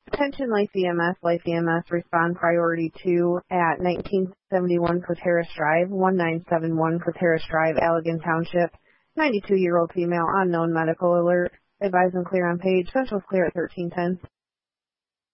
Attention Life EMS, respond priority 2 at 1971 Coterras Drive, 1971 Coterras Drive, Allegan Township. 92-year-old female, unknown medical alert. Advise and clear on page. Central's clear at 1310.